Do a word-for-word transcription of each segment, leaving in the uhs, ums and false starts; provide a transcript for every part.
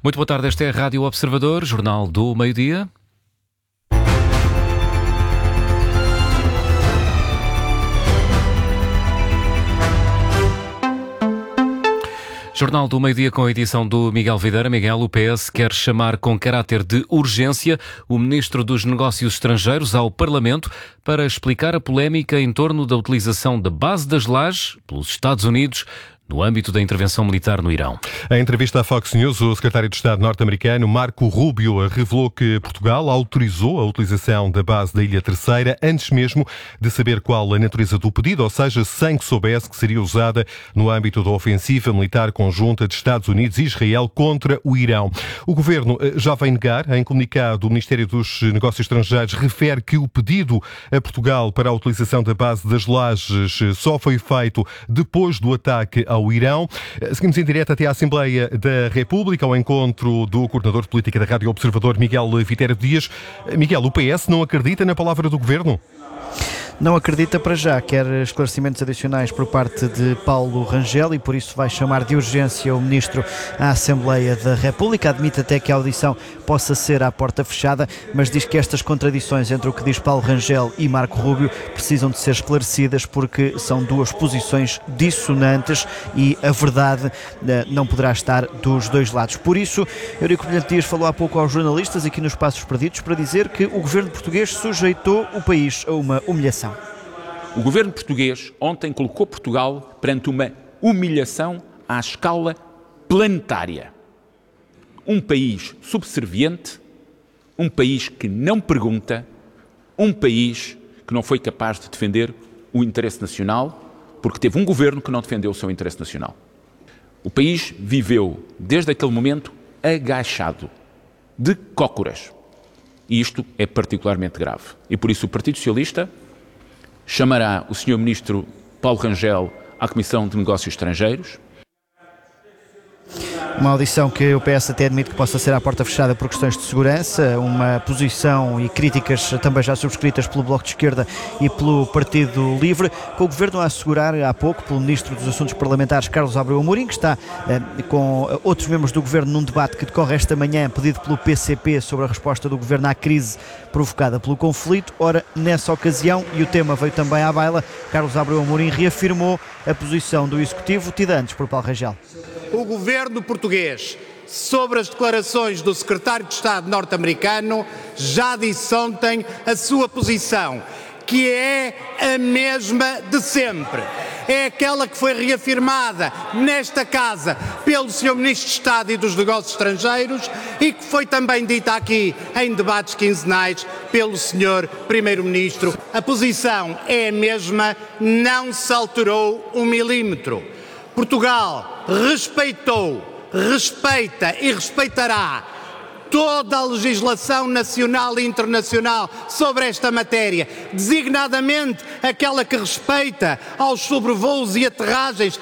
Muito boa tarde, esta é a Rádio Observador, Jornal do Meio-Dia. Jornal do Meio-Dia com a edição do Miguel Videira. Miguel, o P S quer chamar com caráter de urgência o Ministro dos Negócios Estrangeiros ao Parlamento para explicar a polémica em torno da utilização da base das Lajes pelos Estados Unidos no âmbito da intervenção militar no Irão. Em entrevista à Fox News, o secretário de Estado norte-americano Marco Rubio revelou que Portugal autorizou a utilização da base da Ilha Terceira antes mesmo de saber qual a natureza do pedido, ou seja, sem que soubesse que seria usada no âmbito da ofensiva militar conjunta de Estados Unidos e Israel contra o Irão. O governo já vem negar. Em comunicado, o Ministério dos Negócios Estrangeiros refere que o pedido a Portugal para a utilização da base das Lajes só foi feito depois do ataque ao o Irão. Seguimos em direto até à Assembleia da República, ao encontro do coordenador de política da Rádio Observador, Miguel Videira Dias. Miguel, o P S não acredita na palavra do Governo? Não acredita para já, quer esclarecimentos adicionais por parte de Paulo Rangel e por isso vai chamar de urgência o Ministro à Assembleia da República. Admite até que a audição possa ser à porta fechada, mas diz que estas contradições entre o que diz Paulo Rangel e Marco Rubio precisam de ser esclarecidas porque são duas posições dissonantes e a verdade não poderá estar dos dois lados. Por isso, Eurico Brilhante Dias falou há pouco aos jornalistas aqui nos Passos Perdidos para dizer que o governo português sujeitou o país a uma humilhação. O governo português ontem colocou Portugal perante uma humilhação à escala planetária. Um país subserviente, um país que não pergunta, um país que não foi capaz de defender o interesse nacional, porque teve um governo que não defendeu o seu interesse nacional. O país viveu, desde aquele momento, agachado, de cócoras. E isto é particularmente grave. E por isso o Partido Socialista chamará o senhor Ministro Paulo Rangel à Comissão de Negócios Estrangeiros. Uma audição que o P S até admite que possa ser à porta fechada por questões de segurança, uma posição e críticas também já subscritas pelo Bloco de Esquerda e pelo Partido Livre, com o Governo a assegurar há pouco pelo Ministro dos Assuntos Parlamentares, Carlos Abreu Amorim, que está eh, com outros membros do Governo num debate que decorre esta manhã, pedido pelo P C P sobre a resposta do Governo à crise provocada pelo conflito. Ora, nessa ocasião, e o tema veio também à baila, Carlos Abreu Amorim reafirmou a posição do Executivo, tida antes por Paulo Rangel. O governo português, sobre as declarações do secretário de Estado norte-americano, já disse ontem a sua posição, que é a mesma de sempre. É aquela que foi reafirmada nesta casa pelo senhor Ministro de Estado e dos Negócios Estrangeiros e que foi também dita aqui em debates quinzenais pelo senhor Primeiro-Ministro. A posição é a mesma, não se alterou um milímetro. Portugal respeitou, respeita e respeitará toda a legislação nacional e internacional sobre esta matéria, designadamente aquela que respeita aos sobrevoos e aterragens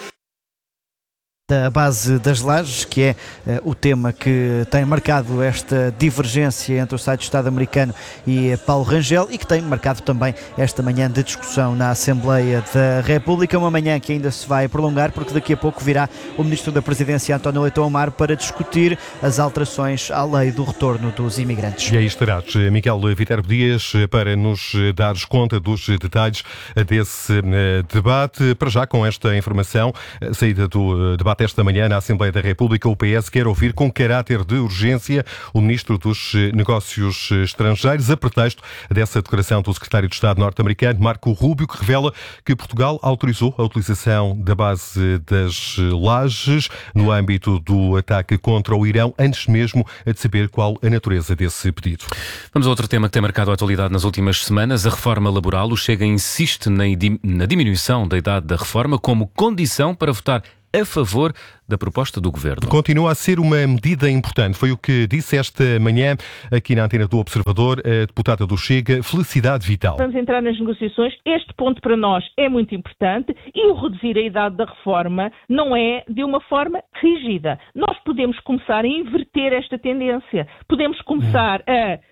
da base das Lajes, que é uh, o tema que tem marcado esta divergência entre o site do Estado americano e Paulo Rangel e que tem marcado também esta manhã de discussão na Assembleia da República, uma manhã que ainda se vai prolongar porque daqui a pouco virá o Ministro da Presidência, António Leitão Amaro, para discutir as alterações à lei do retorno dos imigrantes. E aí estarás, Miguel Videira Dias, para nos dares conta dos detalhes desse debate. Para já, com esta informação, a saída do debate esta manhã na Assembleia da República, o P S quer ouvir com caráter de urgência o Ministro dos Negócios Estrangeiros, a pretexto dessa declaração do Secretário de Estado norte-americano, Marco Rubio, que revela que Portugal autorizou a utilização da base das Lajes no âmbito do ataque contra o Irão, antes mesmo de saber qual a natureza desse pedido. Vamos a outro tema que tem marcado a atualidade nas últimas semanas, a reforma laboral. O Chega insiste na diminuição da idade da reforma como condição para votar a favor da proposta do Governo. Continua a ser uma medida importante. Foi o que disse esta manhã aqui na antena do Observador a deputada do Chega, Felicidade Vital. Vamos entrar nas negociações. Este ponto para nós é muito importante e o reduzir a idade da reforma não é de uma forma rígida. Nós podemos começar a inverter esta tendência. Podemos começar a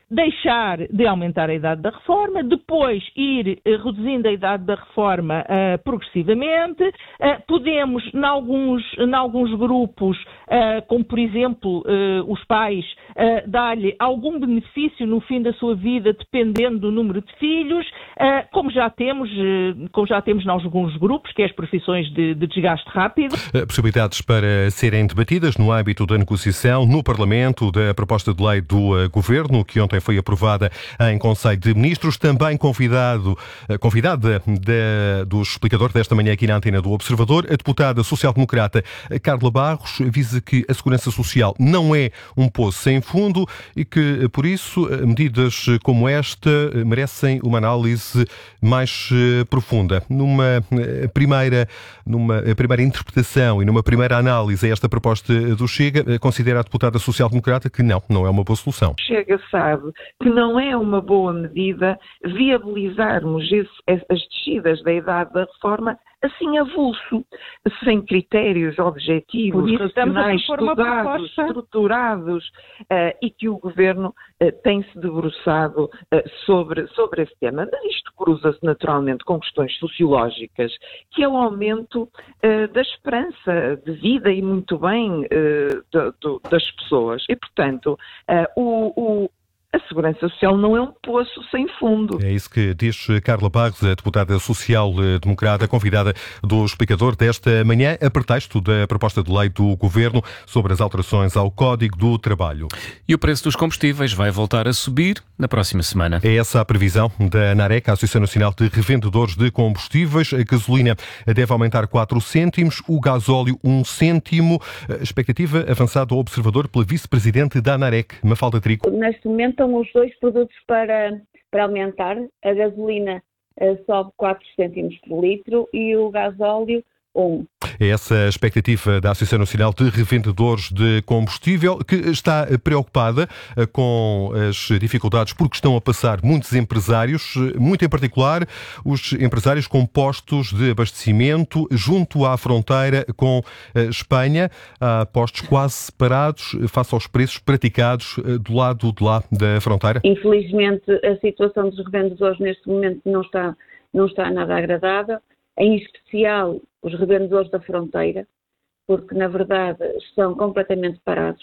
deixar de aumentar a idade da reforma, depois ir uh, reduzindo a idade da reforma uh, progressivamente. Uh, podemos, em alguns, em alguns grupos, uh, como por exemplo uh, os pais, uh, dar-lhe algum benefício no fim da sua vida, dependendo do número de filhos, uh, como já temos, uh, como já temos em alguns grupos, que é as profissões de, de desgaste rápido. Possibilidades para serem debatidas no âmbito da negociação no Parlamento da proposta de lei do uh, Governo, que ontem foi aprovada em Conselho de Ministros. Também convidado, uh, convidada de, do explicador desta manhã aqui na antena do Observador, a deputada social-democrata Carla Barros avisa que a segurança social não é um poço sem fundo e que, por isso, medidas como esta merecem uma análise mais profunda. Numa primeira, numa primeira interpretação e numa primeira análise a esta proposta do Chega, considera a deputada social-democrata que não, não é uma boa solução. Chega sabe que não é uma boa medida viabilizarmos esse, as descidas da idade da reforma assim avulso, sem critérios objetivos, racionais, estudados, estruturados, uh, e que o Governo uh, tem-se debruçado uh, sobre, sobre esse tema. Mas isto cruza-se naturalmente com questões sociológicas, que é o aumento uh, da esperança de vida e muito bem uh, do, do, das pessoas. E, portanto, uh, o, o a segurança social não é um poço sem fundo. É isso que diz Carla Barros, a deputada social-democrata, convidada do explicador desta manhã, a pretexto da proposta de lei do Governo sobre as alterações ao Código do Trabalho. E o preço dos combustíveis vai voltar a subir na próxima semana. É essa a previsão da ANAREC, a Associação Nacional de Revendedores de Combustíveis. A gasolina deve aumentar quatro cêntimos, o gasóleo um cêntimo. A expectativa avançada ao observador pela vice-presidente da ANAREC, Mafalda Trico. Neste momento estão os dois produtos para, para aumentar. A gasolina uh, sobe quatro cêntimos por litro e o gasóleo um. É essa a expectativa da Associação Nacional de Revendedores de Combustível, que está preocupada com as dificuldades porque estão a passar muitos empresários, muito em particular os empresários com postos de abastecimento junto à fronteira com a Espanha. Há postos quase separados face aos preços praticados do lado de lá da fronteira. Infelizmente, a situação dos revendedores neste momento não está, não está nada agradável, em especial os revendedores da fronteira, porque na verdade estão completamente parados.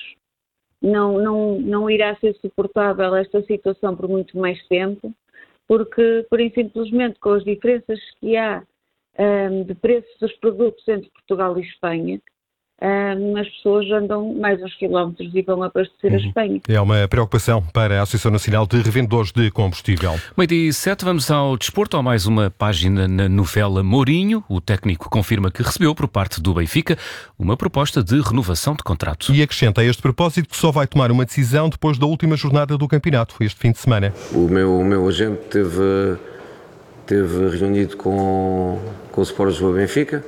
Não, não, não irá ser suportável esta situação por muito mais tempo, porque, por simplesmente, com as diferenças que há um, de preços dos produtos entre Portugal e Espanha, Um, as pessoas andam mais uns quilómetros e vão abastecer uhum. a Espanha. É uma preocupação para a Associação Nacional de Revendedores de Combustível. Meio-dia e sete, vamos ao desporto, há mais uma página na novela Mourinho. O técnico confirma que recebeu por parte do Benfica uma proposta de renovação de contrato. E acrescenta a este propósito que só vai tomar uma decisão depois da última jornada do campeonato, este fim de semana. O meu, o meu agente teve, teve reunido com, com o Sport Lisboa Benfica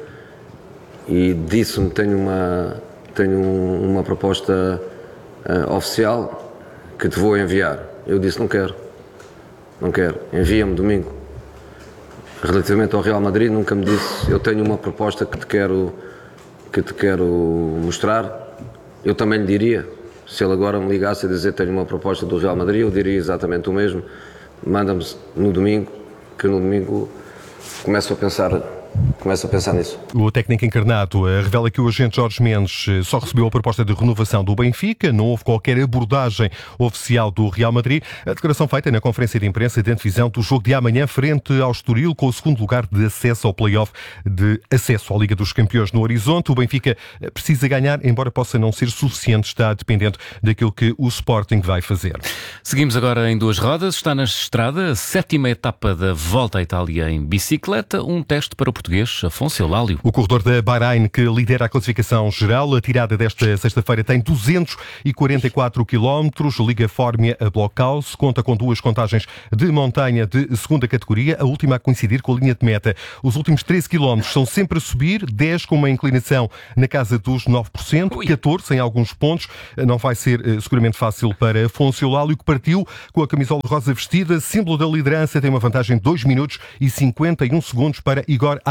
e disse-me que tenho uma, tenho uma proposta uh, oficial que te vou enviar. Eu disse, não quero, não quero, envia-me domingo. Relativamente ao Real Madrid, nunca me disse, eu tenho uma proposta que te quero, que te quero mostrar. Eu também lhe diria, se ele agora me ligasse a dizer tenho uma proposta do Real Madrid, eu diria exatamente o mesmo. Manda-me no domingo, que no domingo começo a pensar... Começo a pensar nisso. O técnico encarnado revela que o agente Jorge Mendes só recebeu a proposta de renovação do Benfica, não houve qualquer abordagem oficial do Real Madrid. A declaração feita na conferência de imprensa de antevisão do jogo de amanhã frente ao Estoril, com o segundo lugar de acesso ao play-off de acesso à Liga dos Campeões no horizonte. O Benfica precisa ganhar, embora possa não ser suficiente, está dependente daquilo que o Sporting vai fazer. Seguimos agora em duas rodas. Está na estrada a sétima etapa da Volta à Itália em bicicleta, um teste para o português Afonso Eulálio. O corredor da Bahrein, que lidera a classificação geral, a tirada desta sexta-feira tem duzentos e quarenta e quatro quilómetros. Liga Fórmia a Blockhaus, conta com duas contagens de montanha de segunda categoria, a última a coincidir com a linha de meta. Os últimos treze quilómetros são sempre a subir, dez com uma inclinação na casa dos nove por cento, catorze em alguns pontos. Não vai ser seguramente fácil para Afonso Eulálio, que partiu com a camisola rosa vestida, símbolo da liderança, tem uma vantagem de dois minutos e cinquenta e um segundos para Igor Arrascaeta.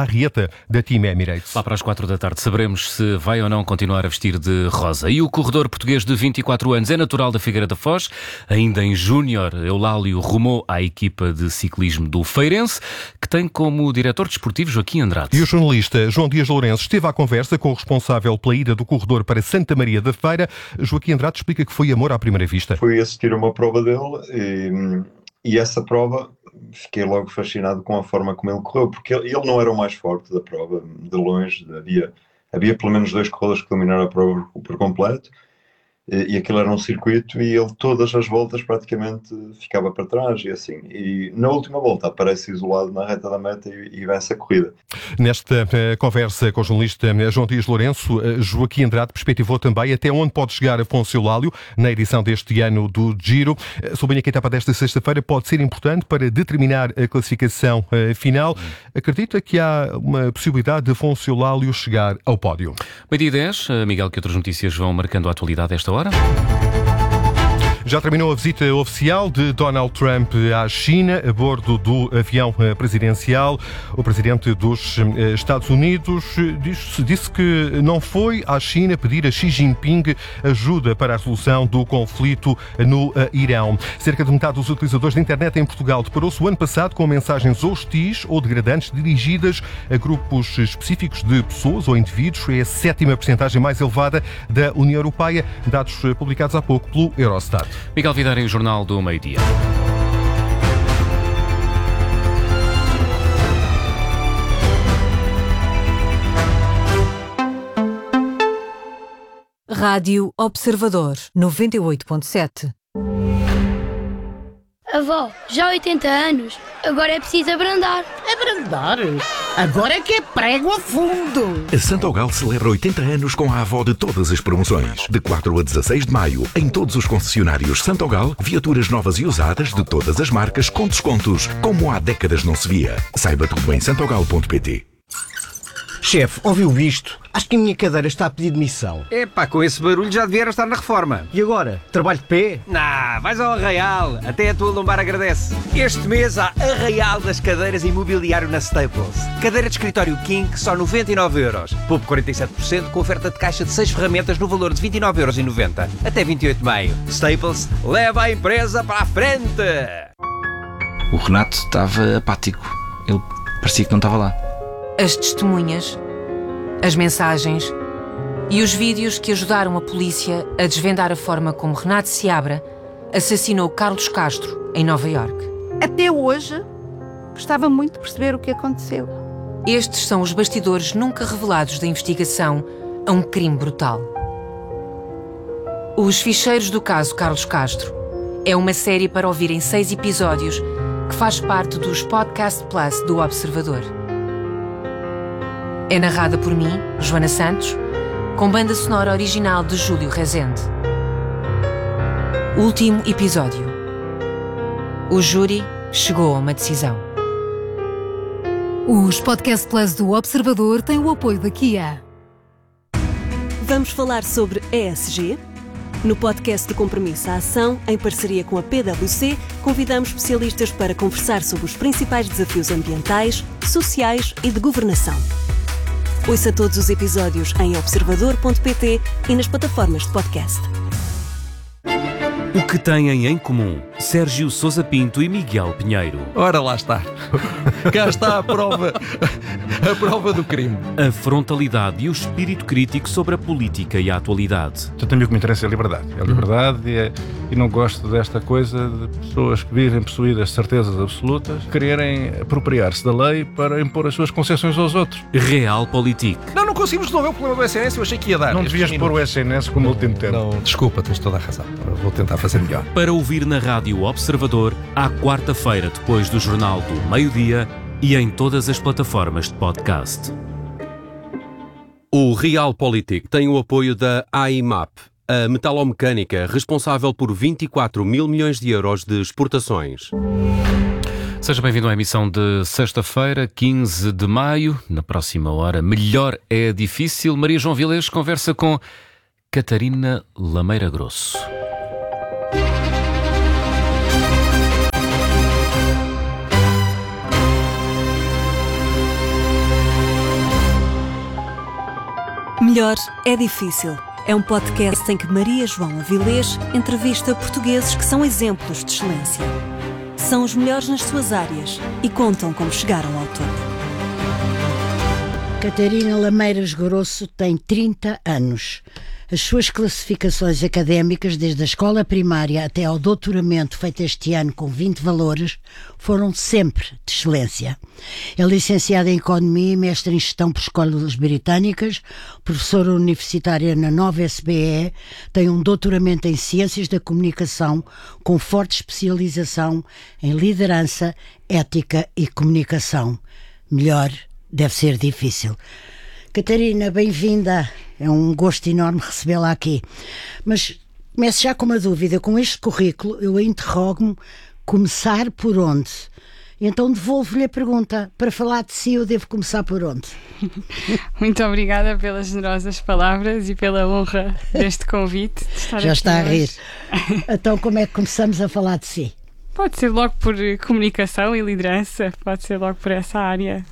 Arrieta, da Team Emirates. Lá para as quatro da tarde saberemos se vai ou não continuar a vestir de rosa. E o corredor português de vinte e quatro anos é natural da Figueira da Foz. Ainda em júnior, Eulálio rumou à equipa de ciclismo do Feirense, que tem como diretor desportivo Joaquim Andrade. E o jornalista João Dias Lourenço esteve à conversa com o responsável pela ida do corredor para Santa Maria da Feira. Joaquim Andrade explica que foi amor à primeira vista. Fui assistir a uma prova dele e, e essa prova fiquei logo fascinado com a forma como ele correu, porque ele, ele não era o mais forte da prova, de longe. Havia, havia pelo menos dois corredores que dominaram a prova por, por completo. E aquilo era um circuito e ele todas as voltas praticamente ficava para trás e assim. E na última volta aparece isolado na reta da meta e, e vence a corrida. Nesta uh, conversa com o jornalista uh, João Dias Lourenço, uh, Joaquim Andrade perspectivou também até onde pode chegar Afonso Eulálio na edição deste ano do Giro. Uh, sublinha que a etapa desta sexta-feira pode ser importante para determinar a classificação uh, final. Acredita que há uma possibilidade de Afonso Eulálio chegar ao pódio? meio-dia e dez, Miguel, que outras notícias vão marcando a atualidade esta hora? Já terminou a visita oficial de Donald Trump à China, a bordo do avião presidencial. O presidente dos Estados Unidos disse, disse que não foi à China pedir a Xi Jinping ajuda para a resolução do conflito no Irão. Cerca de metade dos utilizadores da internet em Portugal deparou-se o ano passado com mensagens hostis ou degradantes dirigidas a grupos específicos de pessoas ou indivíduos. É a sétima percentagem mais elevada da União Europeia, dados publicados há pouco pelo Eurostat. Miguel Vidar em Jornal do Meio-Dia. Rádio Observador, noventa e oito ponto sete. Avó, já há oitenta anos, agora é preciso abrandar. Abrandar? Agora é que é prego a fundo. A Santogal celebra oitenta anos com a avó de todas as promoções. De quatro a dezasseis de maio, em todos os concessionários Santogal, viaturas novas e usadas de todas as marcas com descontos, como há décadas não se via. Saiba tudo em santogal ponto pt. Chefe, ouviu isto? Acho que a minha cadeira está a pedir demissão. Epá, com esse barulho já devia estar na reforma. E agora? Trabalho de pé? Nah, vais ao Arraial. Até a tua lombar agradece. Este mês há Arraial das cadeiras imobiliário na Staples. Cadeira de escritório King, só noventa e nove euros. Poupe quarenta e sete por cento com oferta de caixa de seis ferramentas no valor de vinte e nove euros e noventa. Até vinte e oito de maio. Staples, leva a empresa para a frente. O Renato estava apático. Ele parecia que não estava lá. As testemunhas, as mensagens e os vídeos que ajudaram a polícia a desvendar a forma como Renato Seabra assassinou Carlos Castro em Nova Iorque. Até hoje, gostava muito de perceber o que aconteceu. Estes são os bastidores nunca revelados da investigação a um crime brutal. Os Ficheiros do Caso Carlos Castro é uma série para ouvir em seis episódios que faz parte dos Podcast Plus do Observador. É narrada por mim, Joana Santos, com banda sonora original de Júlio Rezende. Último episódio. O júri chegou a uma decisão. Os Podcast Plus do Observador têm o apoio da Kia. Vamos falar sobre E S G? No podcast de Compromisso à Ação, em parceria com a P W C, convidamos especialistas para conversar sobre os principais desafios ambientais, sociais e de governação. Ouça todos os episódios em observador ponto pt e nas plataformas de podcast. O que têm em comum Sérgio Sousa Pinto e Miguel Pinheiro? Ora, lá está. Cá está a prova, a prova do crime. A frontalidade e o espírito crítico sobre a política e a atualidade. Eu tenho o que me interessa é a liberdade. É a liberdade e, é, e não gosto desta coisa de pessoas que vivem possuídas de certezas absolutas, quererem apropriar-se da lei para impor as suas concessões aos outros. Realpolitik. Não, não conseguimos resolver o problema do S N S, eu achei que ia dar. Não devias pôr o S N S como último tempo. Não, desculpa, tens toda a razão. Vou tentar fazer melhor. Para ouvir na Rádio Observador, à quarta-feira, depois do Jornal do Meio-Dia e em todas as plataformas de podcast. O Realpolitik tem o apoio da A I M A P, a metalomecânica responsável por vinte e quatro mil milhões de euros de exportações. Seja bem-vindo à emissão de sexta-feira, quinze de maio. Na próxima hora, melhor é difícil. Maria João Vilés conversa com Catarina Lameira Grosso. Melhor é difícil. É um podcast em que Maria João Avilés entrevista portugueses que são exemplos de excelência. São os melhores nas suas áreas e contam como chegaram ao topo. Catarina Lameiras Grosso tem trinta anos. As suas classificações académicas, desde a escola primária até ao doutoramento feito este ano com vinte valores, foram sempre de excelência. É licenciada em Economia e mestre em Gestão por escolas britânicas, professora universitária na nova S B E, tem um doutoramento em Ciências da Comunicação com forte especialização em liderança, ética e comunicação. Melhor deve ser difícil. Catarina, bem-vinda. É um gosto enorme recebê-la aqui. Mas começo já com uma dúvida. Com este currículo, eu interrogo-me começar por onde? Então devolvo-lhe a pergunta. Para falar de si, eu devo começar por onde? Muito obrigada pelas generosas palavras e pela honra deste convite. De estar já aqui está a rir. hoje. Então como é que começamos a falar de si? Pode ser logo por comunicação e liderança. Pode ser logo por essa área.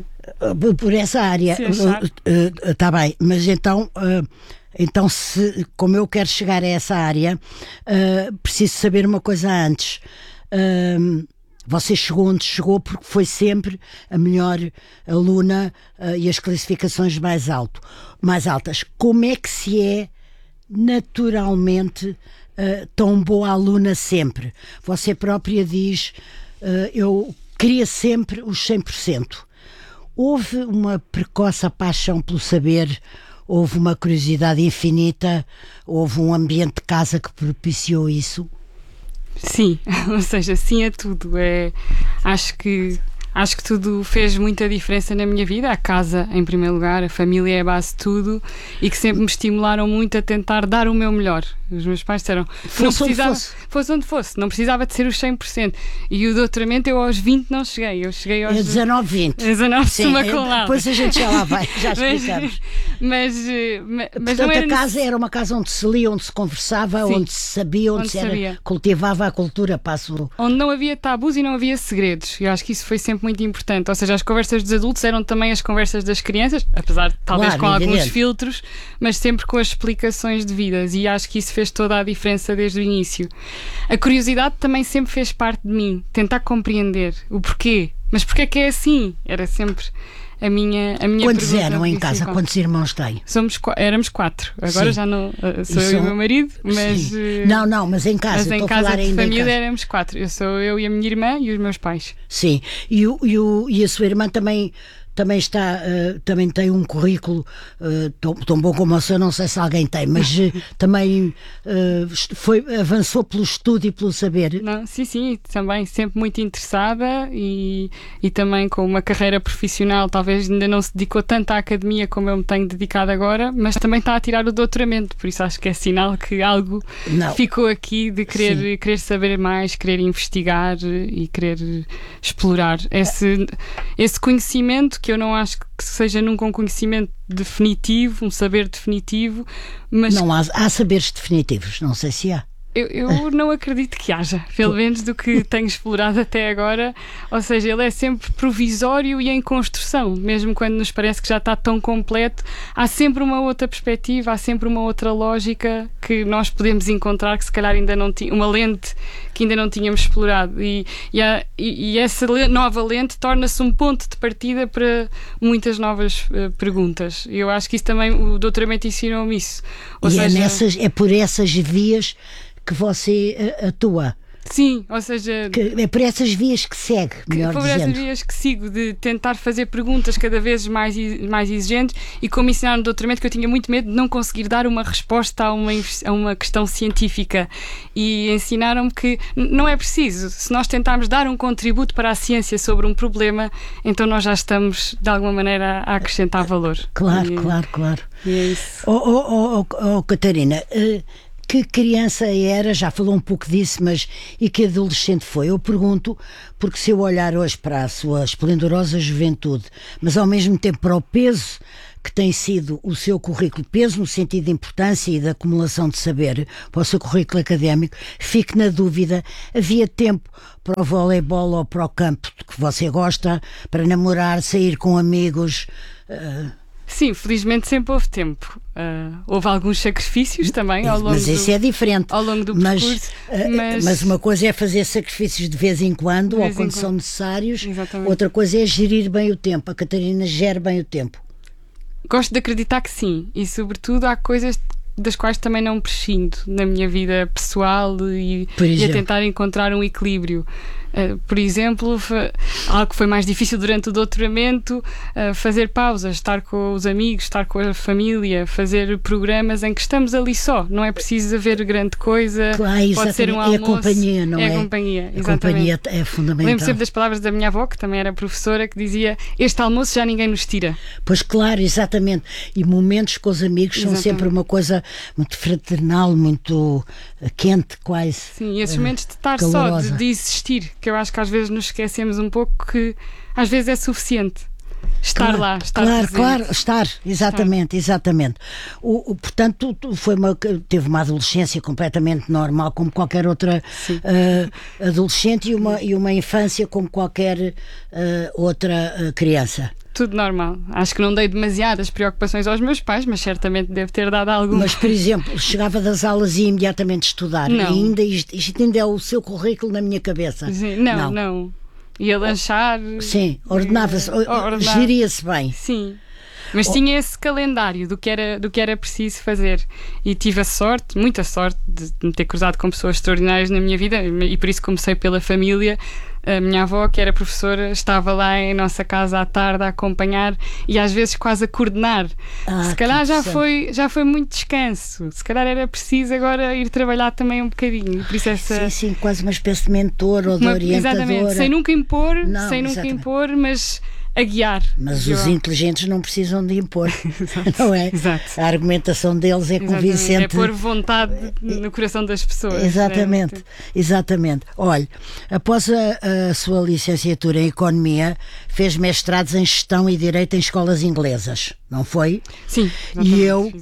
Por essa área, está uh, uh, bem, mas então, uh, então se, como eu quero chegar a essa área, uh, preciso saber uma coisa antes. Uh, você chegou onde chegou porque foi sempre a melhor aluna uh, e as classificações mais, alto, mais altas. Como é que se é naturalmente uh, tão boa aluna sempre? Você própria diz, uh, eu queria sempre os cem por cento. Houve uma precoce paixão pelo saber, houve uma curiosidade infinita, houve um ambiente de casa que propiciou isso? Sim, ou seja, sim a tudo. É, acho que, acho que tudo fez muita diferença na minha vida. A casa, em primeiro lugar, a família é a base de tudo e que sempre me estimularam muito a tentar dar o meu melhor. Os meus pais disseram, fosse não precisava, onde fosse. fosse onde fosse, não precisava de ser os cem por cento. E o doutoramento eu aos vinte não cheguei, eu cheguei aos... É dezanove, vinte. dezanove, suma com lá. Depois a gente já lá vai, já explicamos. Mas, mas, mas Portanto, não era a casa nesse... era uma casa onde se lia, onde se conversava, Sim, onde se sabia, onde, onde se era, sabia. cultivava a cultura, passo... Onde não havia tabus e não havia segredos. Eu acho que isso foi sempre muito importante. Ou seja, as conversas dos adultos eram também as conversas das crianças, apesar de talvez claro, com evidente. alguns filtros, mas sempre com as explicações devidas. E acho que isso fez toda a diferença desde o início. A curiosidade também sempre fez parte de mim, tentar compreender o porquê, mas porquê que é assim? Era sempre a minha, a minha Quantos pergunta eram em principal. casa? Quantos irmãos têm? Somos, éramos quatro, agora Sim. já não sou e eu são... e o meu marido, mas Sim. não, não, mas em casa, mas em estou casa a falar de ainda família em casa. éramos quatro, eu sou eu e a minha irmã e os meus pais. Sim, e, o, e, o, e a sua irmã também também está, uh, também tem um currículo uh, tão, tão bom como o seu, não sei se alguém tem, mas uh, também uh, foi, avançou pelo estudo e pelo saber. Não, sim, sim, também sempre muito interessada e, e também com uma carreira profissional, talvez ainda não se dedicou tanto à academia como eu me tenho dedicado agora, mas também está a tirar o doutoramento, por isso acho que é sinal que algo não. ficou aqui de querer, querer saber mais, querer investigar e querer explorar esse, esse conhecimento que eu não acho que seja nunca um conhecimento definitivo, um saber definitivo, mas... Não há, há saberes definitivos, não sei se há. Eu, eu não acredito que haja, pelo menos do que tenho explorado até agora. Ou seja, ele é sempre provisório e em construção, mesmo quando nos parece que já está tão completo. Há sempre uma outra perspectiva, há sempre uma outra lógica que nós podemos encontrar, que se calhar ainda não tinha, uma lente que ainda não tínhamos explorado. E, e, há, e, e essa nova lente torna-se um ponto de partida para muitas novas uh, perguntas. Eu acho que isso também, o doutoramento ensinou-me isso. Ou e seja, é, nessas, é por essas vias que você uh, atua. Sim, ou seja... Que é por essas vias que segue, melhor por dizendo. essas vias que sigo, de tentar fazer perguntas cada vez mais, mais exigentes, e como ensinaram no doutoramento que eu tinha muito medo de não conseguir dar uma resposta a uma, a uma questão científica, e ensinaram-me que não é preciso. Se nós tentarmos dar um contributo para a ciência sobre um problema, então nós já estamos de alguma maneira a acrescentar valor. Claro, e, claro, claro. E é isso. Oh, oh, oh, oh, Catarina, uh, que criança era, já falou um pouco disso, mas e que adolescente foi? Eu pergunto, porque se eu olhar hoje para a sua esplendorosa juventude, mas ao mesmo tempo para o peso que tem sido o seu currículo, peso no sentido de importância e de acumulação de saber para o seu currículo académico, fico na dúvida, havia tempo para o voleibol ou para o campo que você gosta, para namorar, sair com amigos? Uh, Sim, felizmente sempre houve tempo. Uh, houve alguns sacrifícios também ao longo Mas isso do, é diferente. ao longo do mas, percurso. Uh, mas... mas uma coisa é fazer sacrifícios de vez em quando, vez ou quando em são quando. necessários. Exatamente. Outra coisa é gerir bem o tempo. A Catarina gera bem o tempo. Gosto de acreditar que sim. E, sobretudo, há coisas das quais também não prescindo na minha vida pessoal e, e a tentar encontrar um equilíbrio. Uh, por exemplo, algo que foi mais difícil durante o doutoramento, uh, fazer pausas, estar com os amigos, estar com a família, fazer programas em que estamos ali só, não é preciso haver grande coisa, claro, pode ser um almoço. É a companhia, não é? É a companhia, a exatamente. companhia é fundamental. Lembro sempre das palavras da minha avó, que também era professora, que dizia: este almoço já ninguém nos tira. Pois claro, exatamente. E momentos com os amigos são exatamente. Sempre uma coisa muito fraternal, muito quente, quase. Sim, e esses uh, momentos de estar calorosa. só, de, de existir, que eu acho que às vezes nos esquecemos um pouco, que às vezes é suficiente estar claro, lá, estar claro, presente. Claro, estar, exatamente, estar. exatamente. O, o, portanto, foi uma, teve uma adolescência completamente normal, como qualquer outra uh, adolescente, e uma, e uma infância como qualquer uh, outra uh, criança. Tudo normal. Acho que não dei demasiadas preocupações aos meus pais, mas certamente devo ter dado alguma. Mas, por exemplo, chegava das aulas e ia imediatamente estudar. Não. E ainda, isto, isto ainda é o seu currículo na minha cabeça. Sim, não, não, não. Ia lanchar. Sim, ordenava-se, ordenava. Geria-se bem. Sim. Mas oh. tinha esse calendário do que, era, do que era preciso fazer. E tive a sorte, muita sorte, de me ter cruzado com pessoas extraordinárias na minha vida, e por isso comecei pela família. A minha avó, que era professora, estava lá em nossa casa à tarde a acompanhar e às vezes quase a coordenar. Ah, se calhar já foi, já foi muito descanso. Se calhar era preciso agora ir trabalhar também um bocadinho. Por isso essa... Sim, sim, quase uma espécie de mentor ou de uma, orientadora. Exatamente, sem nunca impor, não, sem nunca exatamente. impor, mas a guiar. Mas os inteligentes não precisam de impor, não é? Exato. A argumentação deles é exatamente. Convincente. É pôr vontade no coração das pessoas. Exatamente, né? exatamente. Olha, após a, a sua licenciatura em Economia, fez mestrados em Gestão e Direito em escolas inglesas, não foi? Sim. E eu, uh,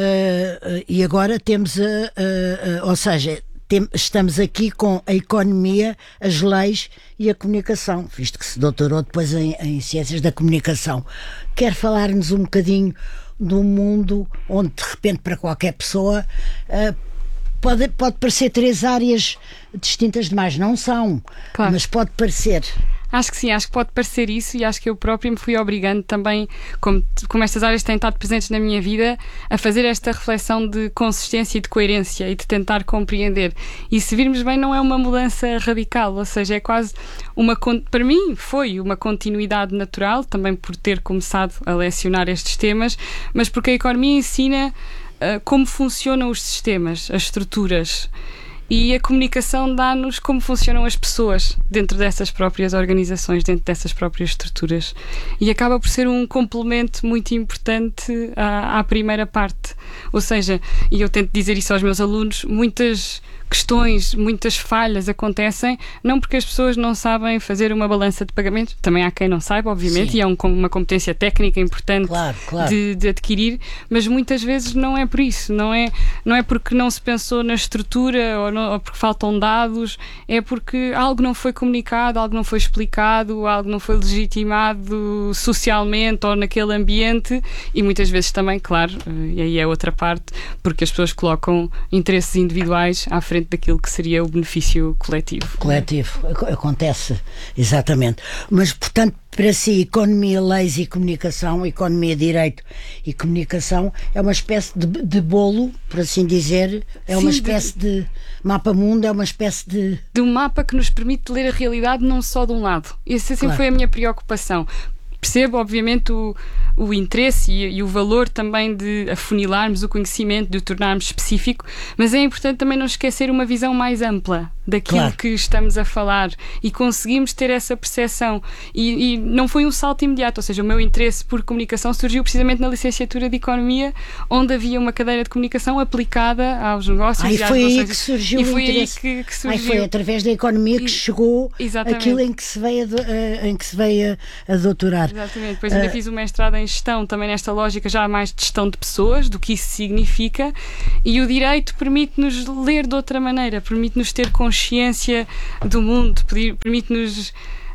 uh, e agora temos, uh, uh, uh, ou seja, Tem, estamos aqui com a economia, as leis e a comunicação, visto que se doutorou depois em, em Ciências da Comunicação. Quer falar-nos um bocadinho do mundo onde, de repente, para qualquer pessoa, uh, pode, pode parecer três áreas distintas demais. Não são, claro. Mas pode parecer. Acho que sim, acho que pode parecer isso, e acho que eu própria me fui obrigando também, como, como estas áreas têm estado presentes na minha vida, a fazer esta reflexão de consistência e de coerência e de tentar compreender. E se virmos bem, não é uma mudança radical, ou seja, é quase uma, para mim foi uma continuidade natural, também por ter começado a lecionar estes temas, mas porque a economia ensina uh, como funcionam os sistemas, as estruturas. E a comunicação dá-nos como funcionam as pessoas dentro dessas próprias organizações, dentro dessas próprias estruturas. E acaba por ser um complemento muito importante à, à primeira parte. Ou seja, e eu tento dizer isso aos meus alunos, muitas questões, muitas falhas acontecem, não porque as pessoas não sabem fazer uma balança de pagamentos, também há quem não saiba, obviamente, Sim. e é um, uma competência técnica importante claro, claro. De, de adquirir, mas muitas vezes não é por isso, não é, não é porque não se pensou na estrutura ou, não, ou porque faltam dados, é porque algo não foi comunicado, algo não foi explicado, algo não foi legitimado socialmente ou naquele ambiente, e muitas vezes também, claro, e aí é outra parte, porque as pessoas colocam interesses individuais à frente daquilo que seria o benefício coletivo. Coletivo, acontece, exatamente. Mas, portanto, para si, economia, leis e comunicação, economia, direito e comunicação, é uma espécie de, de bolo, por assim dizer, é Sim, uma espécie de, de mapa-mundo, é uma espécie de... De um mapa que nos permite ler a realidade não só de um lado. Essa sempre claro. Foi a minha preocupação. Percebo, obviamente, o, o interesse e, e o valor também de afunilarmos o conhecimento, de o tornarmos específico, mas é importante também não esquecer uma visão mais ampla daquilo claro. Que estamos a falar, e conseguimos ter essa percepção. E, e não foi um salto imediato, ou seja, o meu interesse por comunicação surgiu precisamente na licenciatura de Economia, onde havia uma cadeira de comunicação aplicada aos negócios ah, e às foi relações. Aí que surgiu e foi o interesse. Aí que, que surgiu. Ah, foi através da Economia que e, chegou exatamente. Aquilo em que se veio a, em que se veio a, a doutorar. Exatamente, depois ainda uh, fiz o mestrado em gestão, também nesta lógica já mais de gestão de pessoas, do que isso significa, e o direito permite-nos ler de outra maneira, permite-nos ter consciência do mundo, permite-nos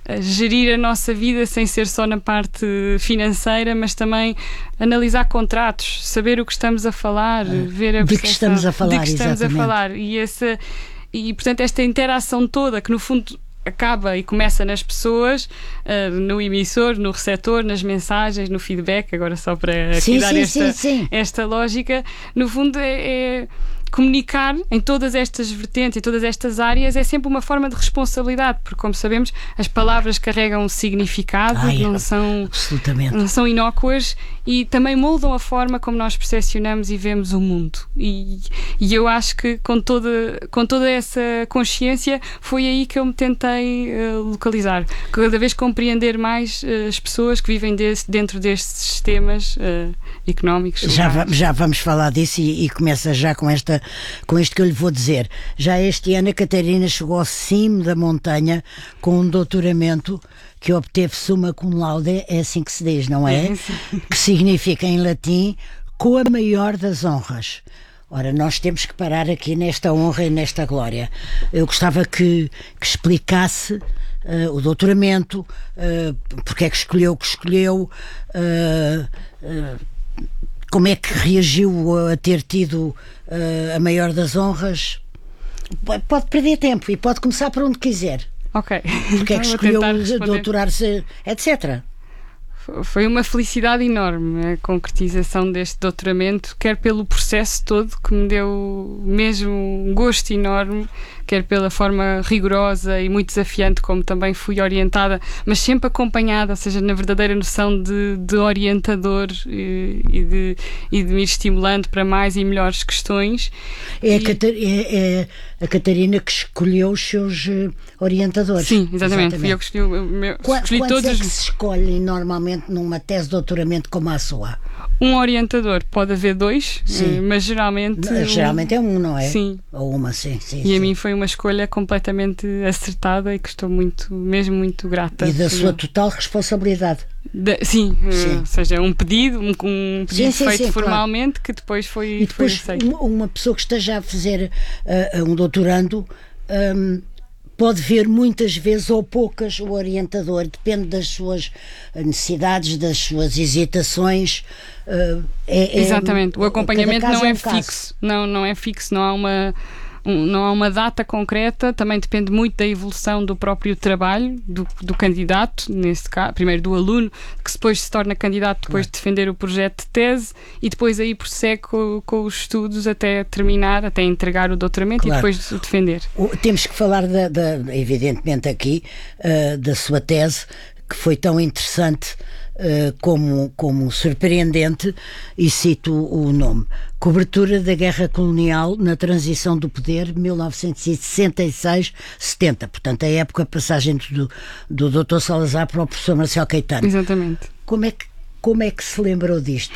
gerir a nossa vida sem ser só na parte financeira, mas também analisar contratos, saber o que estamos a falar, ah, ver a de que estamos a falar, de que estamos exatamente. a falar. E, essa, e, portanto, esta interação toda, que no fundo acaba e começa nas pessoas, uh, no emissor, no receptor, nas mensagens, no feedback, agora só para sim, dar sim, esta, sim, sim. esta lógica, no fundo é, é comunicar em todas estas vertentes, em todas estas áreas, é sempre uma forma de responsabilidade, porque, como sabemos, as palavras carregam um significado, Ai, não, são, não são inócuas e também moldam a forma como nós percepcionamos e vemos o mundo. E, e eu acho que com toda, com toda essa consciência foi aí que eu me tentei uh, localizar. Cada vez compreender mais uh, as pessoas que vivem desse, dentro destes sistemas uh, económicos. Já, va já vamos falar disso e, e começa já com esta com isto que eu lhe vou dizer. Já este ano a Catarina chegou ao cimo da montanha com um doutoramento que obteve summa cum laude, é assim que se diz, não é? É, que significa em latim com a maior das honras. Ora, nós temos que parar aqui nesta honra e nesta glória. Eu gostava que, que explicasse uh, o doutoramento, uh, porque é que escolheu o que escolheu, uh, uh, como é que reagiu a ter tido uh, a maior das honras. Pode perder tempo e pode começar por onde quiser. Ok. Porque é que escolheu doutorar-se, etcétera. Foi uma felicidade enorme a concretização deste doutoramento, quer pelo processo todo, que me deu mesmo um gosto enorme, quer pela forma rigorosa e muito desafiante como também fui orientada, mas sempre acompanhada, ou seja, na verdadeira noção de, de orientador e, e, de, e de me ir estimulando para mais e melhores questões. É, e... a, Catar é, é a Catarina que escolheu os seus uh, orientadores. Sim, exatamente. exatamente. Fui eu que escolhi, o meu, Qu escolhi Quantos todos é que os... se escolhem normalmente numa tese de doutoramento como a sua? Um orientador, pode haver dois, sim. mas geralmente... Geralmente é um, não é? Sim. Ou uma, sim. sim e sim. a mim foi uma escolha completamente acertada e que estou muito, mesmo muito grata. E da sua total responsabilidade. Da, sim, sim. Uh, ou seja, um pedido, um, um pedido sim, sim, feito sim, formalmente, claro. que depois foi, e depois foi aceito. Uma, uma pessoa que esteja a fazer uh, um doutorando... Um, pode ver muitas vezes ou poucas o orientador, depende das suas necessidades, das suas hesitações. Uh, é, Exatamente, o acompanhamento não é, é um fixo, não, não é fixo, não há uma... Um, não há uma data concreta, também depende muito da evolução do próprio trabalho do, do candidato, nesse caso, primeiro do aluno, que depois se torna candidato depois claro. de defender o projeto de tese e depois aí prossegue com, com os estudos até terminar, até entregar o doutoramento claro. e depois o defender. Temos que falar, da, da, evidentemente aqui, uh, da sua tese, que foi tão interessante uh, como, como surpreendente, e cito o nome: Cobertura da Guerra Colonial na Transição do Poder, mil novecentos e sessenta e seis a setenta. Portanto, a época, a passagem do, do doutor Salazar para o professor Marcelo Caetano. Exatamente. Como é que Como é que se lembrou disto?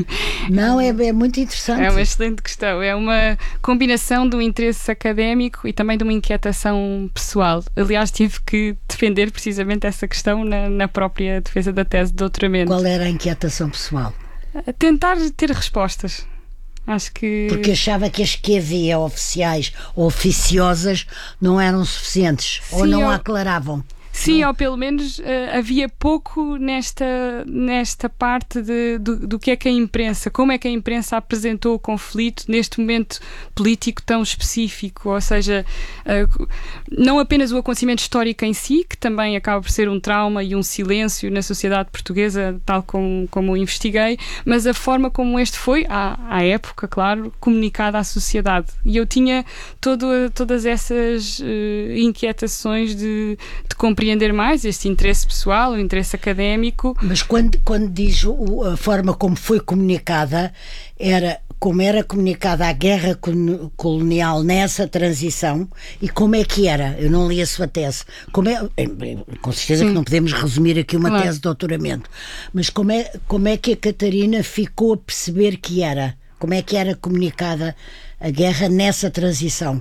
Não, é, é muito interessante. É uma excelente questão. É uma combinação de um interesse académico e também de uma inquietação pessoal. Aliás, tive que defender precisamente essa questão na, na própria defesa da tese de doutoramento. Qual era a inquietação pessoal? Tentar ter respostas. Acho que... Porque achava que as que havia oficiais ou oficiosas não eram suficientes. Sim, ou não eu... a aclaravam. Sim, ou pelo menos uh, havia pouco nesta, nesta parte de, do, do que é que a imprensa, como é que a imprensa apresentou o conflito neste momento político tão específico, ou seja, uh, não apenas o acontecimento histórico em si, que também acaba por ser um trauma e um silêncio na sociedade portuguesa, tal como, como o investiguei, mas a forma como este foi, à, à época, claro, comunicado à sociedade. E eu tinha todo, todas essas uh, inquietações de, de compreender compreender mais este interesse pessoal, o interesse académico. Mas quando, quando diz o, a forma como foi comunicada, era como era comunicada a guerra colonial nessa transição e como é que era? Eu não li a sua tese. Como é, com certeza Sim. que não podemos resumir aqui uma claro. tese de doutoramento, mas como é, como é que a Catarina ficou a perceber que era? Como é que era comunicada a guerra nessa transição?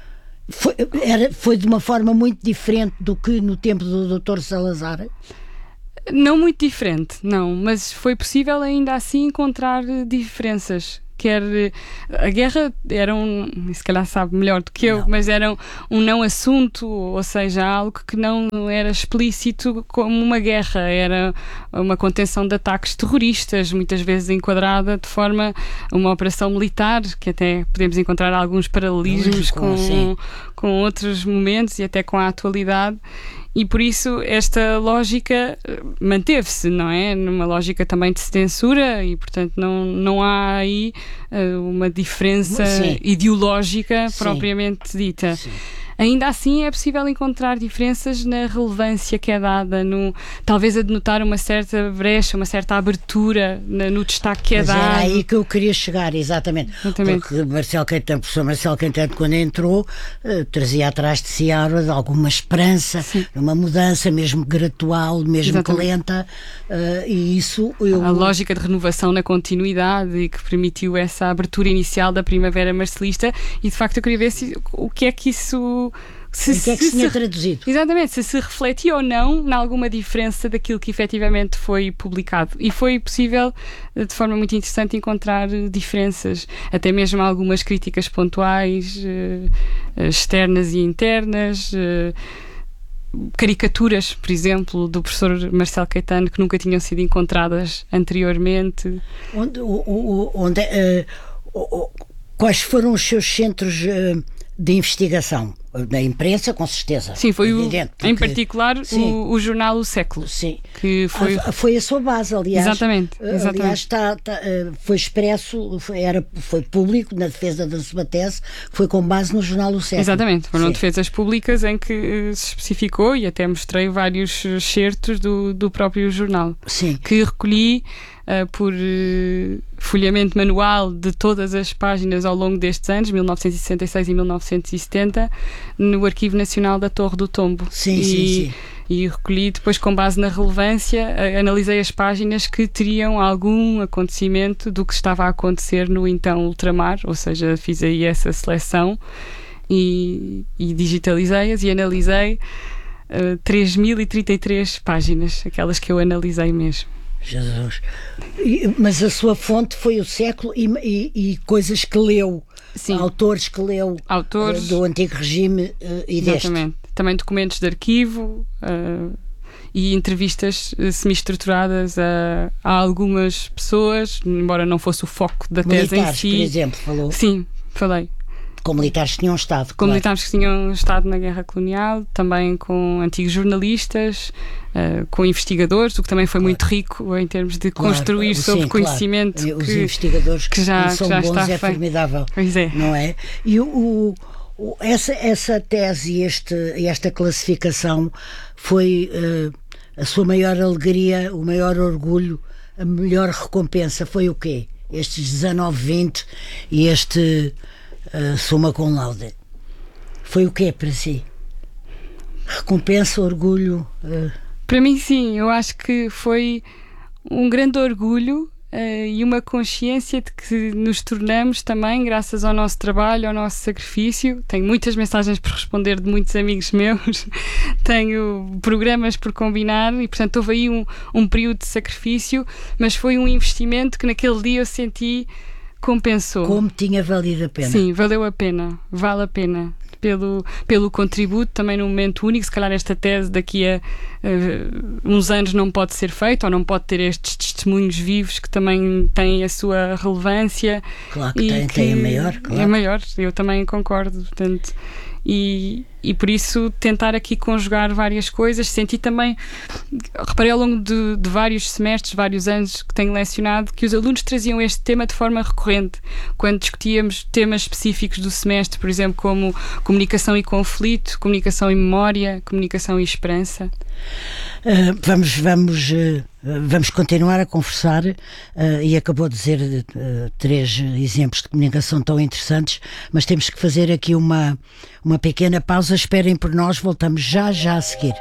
Foi, era, foi de uma forma muito diferente do que no tempo do doutor Salazar? Não muito diferente, não, mas foi possível ainda assim encontrar diferenças. qualquer... A guerra era um... se calhar sabe melhor do que eu, não. mas era um, um não assunto, ou seja, algo que não era explícito como uma guerra, era uma contenção de ataques terroristas, muitas vezes enquadrada de forma uma operação militar, que até podemos encontrar alguns paralelismos com, com, com outros momentos e até com a atualidade. E por isso esta lógica manteve-se, não é? Numa lógica também de censura e, portanto, não, não há aí uh, uma diferença Sim. ideológica Sim. propriamente dita. Sim. Ainda assim é possível encontrar diferenças na relevância que é dada, no, talvez a denotar uma certa brecha, uma certa abertura na, no destaque que é Mas dado. Era aí que eu queria chegar, exatamente. exatamente. Porque Marcelo Caetano, o professor Marcelo Caetano, quando entrou, uh, trazia atrás de si a aura de alguma esperança, Sim. uma mudança, mesmo gradual, mesmo exatamente. que lenta, uh, e isso... Eu... A lógica de renovação na continuidade e que permitiu essa abertura inicial da primavera marcelista, e de facto eu queria ver se, o que é que isso... Se, o que é que se, se tinha traduzido? Exatamente, se se refletia ou não em alguma diferença daquilo que efetivamente foi publicado. E foi possível, de forma muito interessante, encontrar diferenças, até mesmo algumas críticas pontuais, eh, externas e internas, eh, caricaturas, por exemplo, do professor Marcelo Caetano, que nunca tinham sido encontradas anteriormente. Onde, onde, uh, uh, quais foram os seus centros... Uh, de investigação? Na imprensa, com certeza. Sim, foi o, porque... em particular o, o jornal O Século. Sim. Que foi... A, foi a sua base, aliás. Exatamente. exatamente. Aliás, está, está, foi expresso, foi, era, foi público na defesa da sua tese, foi com base no jornal O Século. Exatamente. Foram Sim. defesas públicas em que se especificou, e até mostrei vários excertos do, do próprio jornal. Sim. Que recolhi Uh, por uh, folheamento manual de todas as páginas ao longo destes anos, mil novecentos e sessenta e seis e mil novecentos e setenta, no Arquivo Nacional da Torre do Tombo. Sim, e, sim, sim. E recolhi depois, com base na relevância, uh, analisei as páginas que teriam algum acontecimento do que estava a acontecer no então ultramar, ou seja, fiz aí essa seleção e, e digitalizei-as e analisei uh, três mil e trinta e três páginas, aquelas que eu analisei mesmo. Jesus. E, mas a sua fonte foi O Século e, e, e coisas que leu, Sim. autores que leu autores, uh, do antigo regime uh, e deste. Exatamente. Também documentos de arquivo uh, e entrevistas uh, semi-estruturadas a, a algumas pessoas, embora não fosse o foco da tese militares, em si. por exemplo, falou? Sim, falei. Com militares que tinham estado. Com claro. militares que tinham estado na Guerra Colonial, também com antigos jornalistas, uh, com investigadores, o que também foi claro. muito rico em termos de claro. construir sobre Sim, conhecimento. Claro. Que, Os investigadores que já, são que já bons, está é feito. formidável. Pois é. Não é? E o, o, essa, essa tese e este, esta classificação foi uh, a sua maior alegria, o maior orgulho, a melhor recompensa foi o quê? Estes dezanove, vinte e este... Uh, suma cum laude. Foi o que é para si? Recompensa, orgulho? Uh... Para mim, sim. Eu acho que foi um grande orgulho uh, e uma consciência de que nos tornamos também, graças ao nosso trabalho, ao nosso sacrifício. Tenho muitas mensagens por responder de muitos amigos meus, tenho programas por combinar e, portanto, houve aí um, um período de sacrifício, mas foi um investimento que naquele dia eu senti compensou. Como tinha valido a pena. Sim, valeu a pena, vale a pena. Pelo, pelo contributo, também num momento único. Se calhar esta tese daqui a uh, uns anos não pode ser feita, ou não pode ter estes testemunhos vivos que também têm a sua relevância. Claro que tem, que tem a maior. Claro. É maior, eu também concordo. Portanto, e, e por isso tentar aqui conjugar várias coisas. Senti também, reparei ao longo de, de vários semestres, vários anos que tenho lecionado, que os alunos traziam este tema de forma recorrente. Quando discutíamos temas específicos do semestre, por exemplo, como comunicação e conflito, comunicação e memória, comunicação e esperança. Uh, vamos, vamos, uh, vamos continuar a conversar uh, e acabou de dizer uh, três exemplos de comunicação tão interessantes, mas temos que fazer aqui uma, uma pequena pausa. Esperem por nós, voltamos já já a seguir.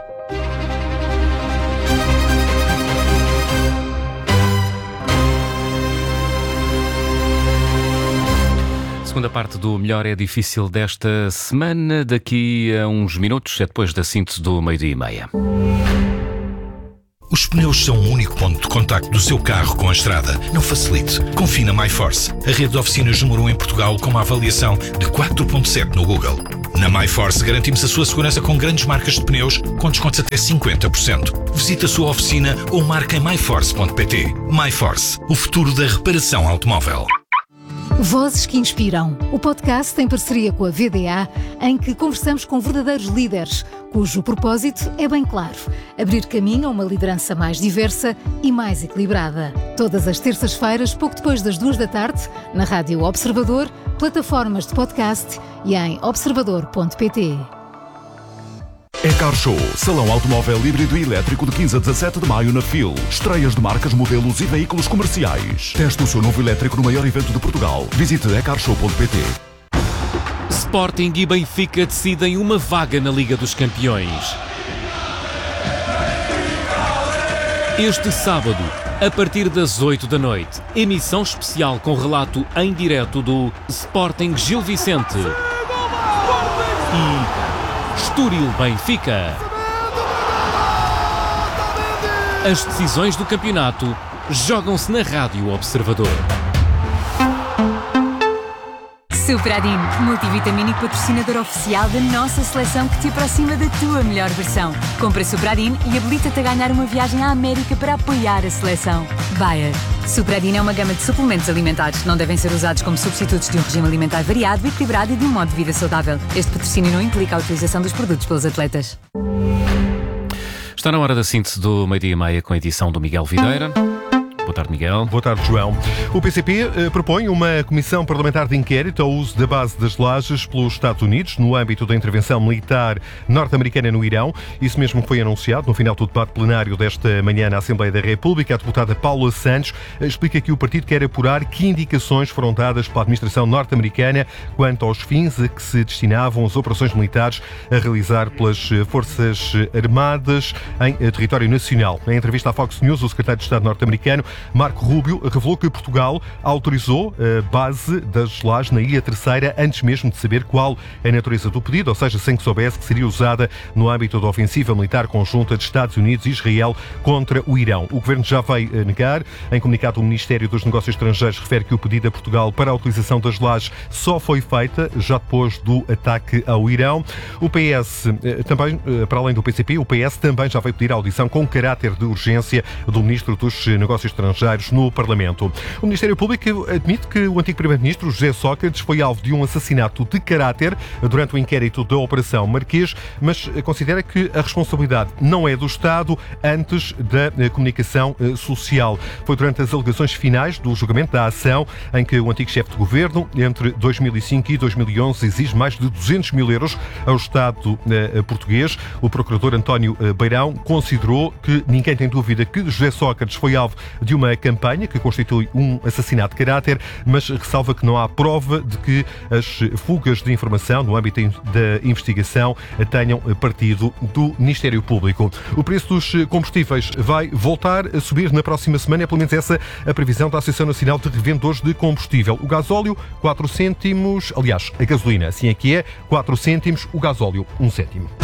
Segunda parte do Melhor é Difícil desta semana. Daqui a uns minutos, é depois da síntese do meio-dia e meia. Os pneus são o único ponto de contacto do seu carro com a estrada. Não facilite. Confie na MyForce, a rede de oficinas número um em Portugal com uma avaliação de quatro ponto sete no Google. Na MyForce garantimos a sua segurança com grandes marcas de pneus com descontos até cinquenta por cento. Visite a sua oficina ou marque em my force ponto p t. MyForce, o futuro da reparação automóvel. Vozes que Inspiram, o podcast em parceria com a V D A, em que conversamos com verdadeiros líderes, cujo propósito é bem claro: abrir caminho a uma liderança mais diversa e mais equilibrada. Todas as terças-feiras, pouco depois das duas da tarde, na Rádio Observador, plataformas de podcast e em observador ponto p t. Ecar Show, salão automóvel híbrido e elétrico de quinze a dezassete de maio na F I L. Estreias de marcas, modelos e veículos comerciais. Teste o seu novo elétrico no maior evento de Portugal. Visite ecar show ponto p t. Sporting e Benfica decidem uma vaga na Liga dos Campeões. Este sábado, a partir das oito da noite, emissão especial com relato em direto do Sporting Gil Vicente e Estoril Benfica. As decisões do campeonato jogam-se na Rádio Observador. Supradin, multivitamínico patrocinador oficial da nossa seleção que te aproxima da tua melhor versão. Compra Supradin e habilita-te a ganhar uma viagem à América para apoiar a seleção. Bayer. Supradin é uma gama de suplementos alimentares. Não devem ser usados como substitutos de um regime alimentar variado, equilibrado e de um modo de vida saudável. Este patrocínio não implica a utilização dos produtos pelos atletas. Está na hora da síntese do meio-dia e meia com a edição do Miguel Videira. Boa tarde, Miguel. Boa tarde, João. O P C P eh, propõe uma comissão parlamentar de inquérito ao uso da base das Lajes pelos Estados Unidos no âmbito da intervenção militar norte-americana no Irão. Isso mesmo foi anunciado no final do debate plenário desta manhã na Assembleia da República. A deputada Paula Santos explica que o partido quer apurar que indicações foram dadas pela administração norte-americana quanto aos fins a que se destinavam as operações militares a realizar pelas Forças Armadas em território nacional. Em entrevista à Fox News, o secretário de Estado norte-americano Marco Rubio revelou que Portugal autorizou a base das Lajes na Ilha Terceira antes mesmo de saber qual a natureza do pedido, ou seja, sem que soubesse que seria usada no âmbito da ofensiva militar conjunta de Estados Unidos e Israel contra o Irão. O Governo já veio negar. Em comunicado, o Ministério dos Negócios Estrangeiros refere que o pedido a Portugal para a utilização das Lajes só foi feita já depois do ataque ao Irão. O P S, também, para além do P C P, o P S também já veio pedir a audição com caráter de urgência do Ministro dos Negócios Estrangeiros no Parlamento. O Ministério Público admite que o antigo Primeiro-Ministro José Sócrates foi alvo de um assassinato de caráter durante o inquérito da Operação Marquês, mas considera que a responsabilidade não é do Estado, antes da comunicação social. Foi durante as alegações finais do julgamento da ação em que o antigo chefe de governo, entre dois mil e cinco e dois mil e onze, exige mais de duzentos mil euros ao Estado português. O procurador António Beirão considerou que ninguém tem dúvida que José Sócrates foi alvo de uma campanha que constitui um assassinato de caráter, mas ressalva que não há prova de que as fugas de informação no âmbito da investigação tenham partido do Ministério Público. O preço dos combustíveis vai voltar a subir na próxima semana, é pelo menos essa a previsão da Associação Nacional de Revendedores de Combustível. O gasóleo, quatro cêntimos, aliás, a gasolina, assim é que é, quatro cêntimos, o gasóleo, um cêntimo.